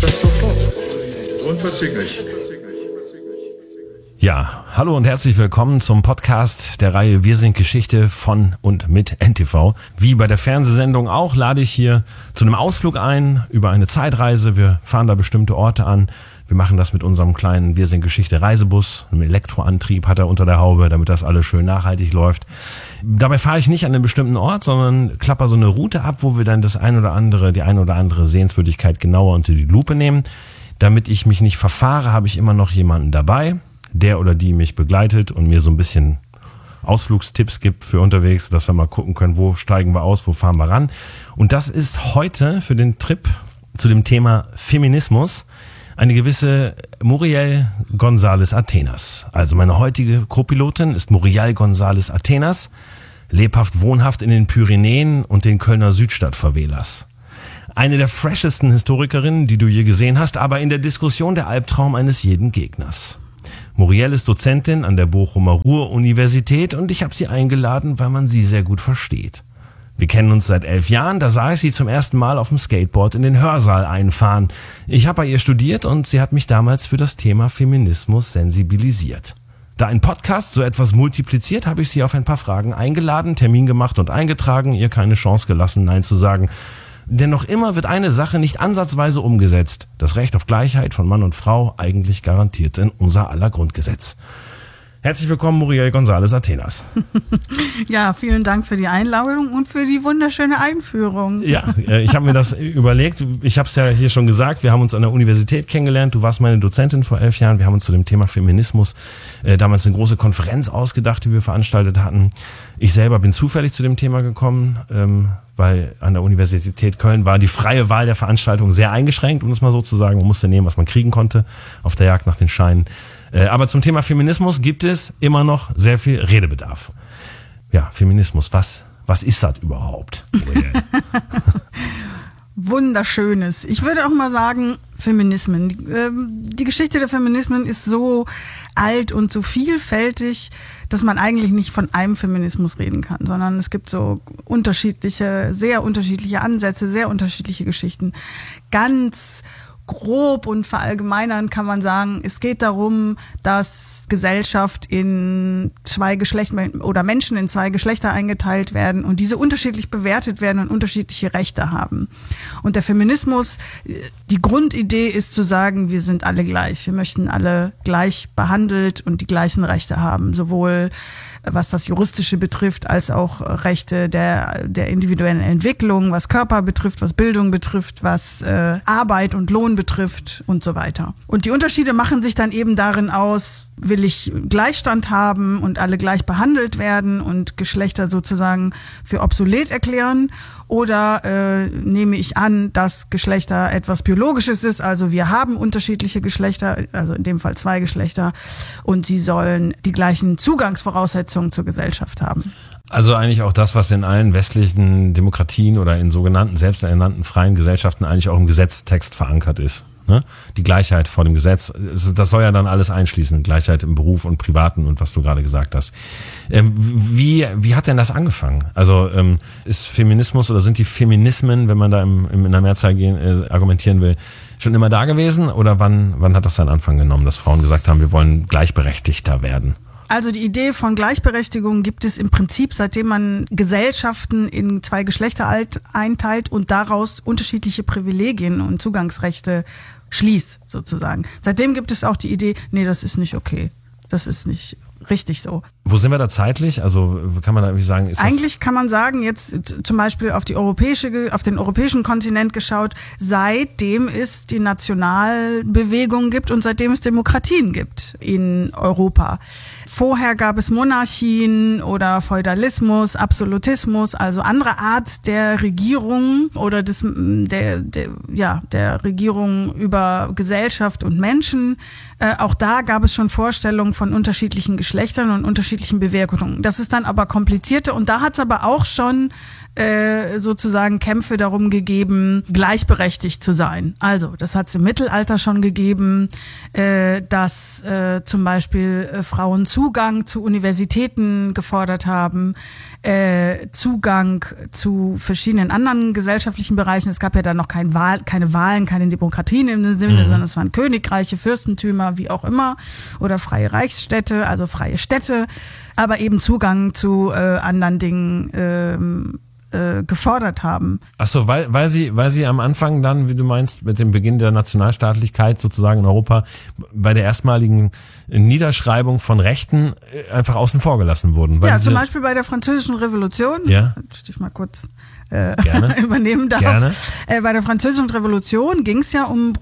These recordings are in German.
Das sofort. Unverzüglich. Ja, hallo und herzlich willkommen zum Podcast der Reihe Wir sind Geschichte von und mit NTV. Wie bei der Fernsehsendung auch lade ich hier zu einem Ausflug ein über eine Zeitreise. Wir fahren da bestimmte Orte an. Wir machen das mit unserem kleinen Wir sind Geschichte Reisebus. Einen Elektroantrieb hat er unter der Haube, damit das alles schön nachhaltig läuft. Dabei fahre ich nicht an einem bestimmten Ort, sondern klapper so eine Route ab, wo wir dann die eine oder andere Sehenswürdigkeit genauer unter die Lupe nehmen. Damit ich mich nicht verfahre, habe ich immer noch jemanden dabei, der oder die mich begleitet und mir so ein bisschen Ausflugstipps gibt für unterwegs, dass wir mal gucken können, wo steigen wir aus, wo fahren wir ran. Und das ist heute für den Trip zu dem Thema Feminismus eine gewisse Muriel González Atenas. Also meine heutige Co-Pilotin ist Muriel González Atenas, lebhaft wohnhaft in den Pyrenäen und den Kölner Südstadtfavelas. Eine der freshesten Historikerinnen, die du je gesehen hast, aber in der Diskussion der Albtraum eines jeden Gegners. Muriel ist Dozentin an der Bochumer Ruhr-Universität und ich habe sie eingeladen, weil man sie sehr gut versteht. Wir kennen uns seit 11 Jahren, da sah ich sie zum ersten Mal auf dem Skateboard in den Hörsaal einfahren. Ich habe bei ihr studiert und sie hat mich damals für das Thema Feminismus sensibilisiert. Da ein Podcast so etwas multipliziert, habe ich sie auf ein paar Fragen eingeladen, Termin gemacht und eingetragen, ihr keine Chance gelassen, Nein zu sagen. Denn noch immer wird eine Sache nicht ansatzweise umgesetzt. Das Recht auf Gleichheit von Mann und Frau eigentlich garantiert in unser aller Grundgesetz. Herzlich willkommen, Muriel González Atenas. Ja, vielen Dank für die Einladung und für die wunderschöne Einführung. Ja, ich habe mir das überlegt. Ich habe es ja hier schon gesagt, wir haben uns an der Universität kennengelernt. Du warst meine Dozentin vor 11 Jahren. Wir haben uns zu dem Thema Feminismus damals eine große Konferenz ausgedacht, die wir veranstaltet hatten. Ich selber bin zufällig zu dem Thema gekommen, weil an der Universität Köln war die freie Wahl der Veranstaltung sehr eingeschränkt, um es mal so zu sagen. Man musste nehmen, was man kriegen konnte, auf der Jagd nach den Scheinen. Aber zum Thema Feminismus gibt es immer noch sehr viel Redebedarf. Ja, Feminismus, was ist das überhaupt? Wunderschönes. Ich würde auch mal sagen, Feminismen. Die Geschichte der Feminismen ist so alt und so vielfältig, dass man eigentlich nicht von einem Feminismus reden kann, sondern es gibt so sehr unterschiedliche Ansätze, sehr unterschiedliche Geschichten. Ganz grob und verallgemeinern kann man sagen, es geht darum, dass Gesellschaft in 2 Geschlechter oder Menschen in 2 Geschlechter eingeteilt werden und diese unterschiedlich bewertet werden und unterschiedliche Rechte haben. Und der Feminismus, die Grundidee ist zu sagen, wir sind alle gleich. Wir möchten alle gleich behandelt und die gleichen Rechte haben, sowohl was das Juristische betrifft, als auch Rechte der individuellen Entwicklung, was Körper betrifft, was Bildung betrifft, was Arbeit und Lohn betrifft und so weiter. Und die Unterschiede machen sich dann eben darin aus, will ich Gleichstand haben und alle gleich behandelt werden und Geschlechter sozusagen für obsolet erklären, oder nehme ich an, dass Geschlechter etwas Biologisches ist, also wir haben unterschiedliche Geschlechter, also in dem Fall 2 Geschlechter, und sie sollen die gleichen Zugangsvoraussetzungen zur Gesellschaft haben. Also eigentlich auch das, was in allen westlichen Demokratien oder in sogenannten selbsternannten freien Gesellschaften eigentlich auch im Gesetztext verankert ist. Ne? Die Gleichheit vor dem Gesetz, das soll ja dann alles einschließen, Gleichheit im Beruf und Privaten und was du gerade gesagt hast. Wie hat denn das angefangen? Also ist Feminismus oder sind die Feminismen, wenn man da in der Mehrzahl argumentieren will, schon immer da gewesen, oder wann hat das seinen Anfang genommen, dass Frauen gesagt haben, wir wollen gleichberechtigter werden? Also die Idee von Gleichberechtigung gibt es im Prinzip, seitdem man Gesellschaften in 2 Geschlechter einteilt und daraus unterschiedliche Privilegien und Zugangsrechte schließt, sozusagen. Seitdem gibt es auch die Idee, nee, das ist nicht okay. Das ist nicht richtig so. Wo sind wir da zeitlich? Also kann man da irgendwie sagen, eigentlich kann man sagen, jetzt zum Beispiel auf den europäischen Kontinent geschaut, seitdem es die Nationalbewegung gibt und seitdem es Demokratien gibt in Europa. Vorher gab es Monarchien oder Feudalismus, Absolutismus, also andere Art der Regierung oder der Regierung über Gesellschaft und Menschen. Auch da gab es schon Vorstellungen von unterschiedlichen Geschlechtern und unterschiedlichen Bewertungen. Das ist dann aber komplizierter, und da hat es aber auch schon sozusagen Kämpfe darum gegeben, gleichberechtigt zu sein. Also das hat es im Mittelalter schon gegeben, dass zum Beispiel Frauen Zugang zu Universitäten gefordert haben, Zugang zu verschiedenen anderen gesellschaftlichen Bereichen. Es gab ja dann noch keine Wahlen, keine Demokratien im Sinne, sondern es waren Königreiche, Fürstentümer, wie auch immer, oder freie Reichsstädte, also freie Städte, aber eben Zugang zu anderen Dingen gefordert haben. Ach so, weil sie am Anfang dann, wie du meinst, mit dem Beginn der Nationalstaatlichkeit sozusagen in Europa bei der erstmaligen Niederschreibung von Rechten einfach außen vor gelassen wurden. Weil Zum Beispiel bei der Französischen Revolution, ja. wenn ich dich mal kurz übernehmen darf. Gerne. Bei der Französischen Revolution ging es ja um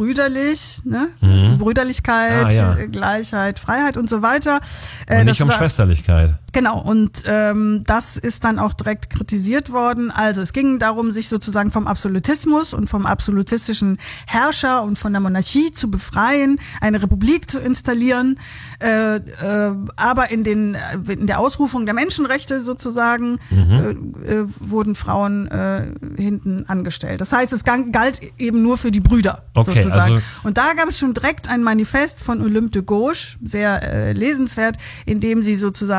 Brüderlichkeit, Gleichheit, Freiheit und so weiter. Und nicht um Schwesterlichkeit. Genau, und das ist dann auch direkt kritisiert worden. Also es ging darum, sich sozusagen vom Absolutismus und vom absolutistischen Herrscher und von der Monarchie zu befreien, eine Republik zu installieren, aber in der Ausrufung der Menschenrechte sozusagen wurden Frauen hinten angestellt. Das heißt, es galt eben nur für die Brüder sozusagen. Also und da gab es schon direkt ein Manifest von Olympe de Gouges, sehr lesenswert, in dem sie sozusagen